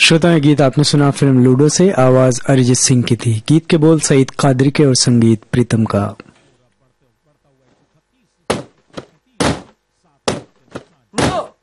श्रोता ये गीत आपने सुना फिल्म लूडो से, आवाज अरिजीत सिंह की थी। गीत के बोल सईद कादरी के और संगीत प्रीतम का। रुको